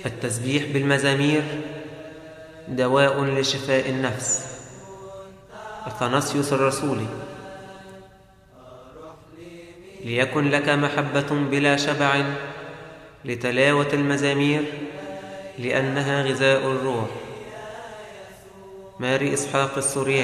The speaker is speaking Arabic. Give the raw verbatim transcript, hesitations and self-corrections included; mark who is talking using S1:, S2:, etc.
S1: التسبيح بالمزامير دواء لشفاء النفس. أثناسيوس الرسولي: ليكن لك محبة بلا شبع لتلاوة المزامير لأنها غذاء الروح. ماري إسحاق السورياني.